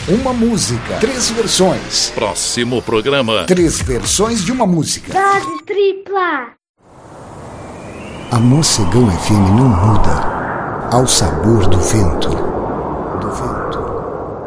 uma música, 3 versões. Próximo programa. 3 versões de uma música. Dose tripla. A Mocegão FM não muda ao sabor do vento.